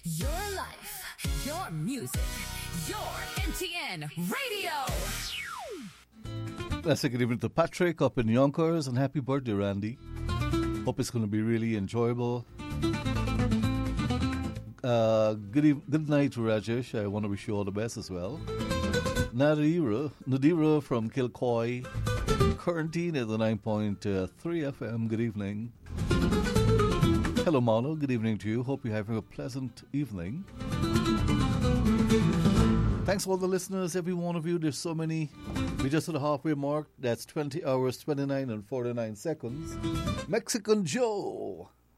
Your life, your music, your MTN Radio. Let's say good evening to Patrick up in Yonkers and happy birthday, Randy. Hope it's going to be really enjoyable. Good night to Rajesh. I want to wish you all the best as well. Nadira from Kilcoy, quarantine at the 9.3 FM. Good evening. Hello, Mano. Good evening to you. Hope you're having a pleasant evening. Thanks to all the listeners, every one of you. There's so many. We just hit the halfway mark. That's 20 hours, 29 and 49 seconds. Mexican Joe.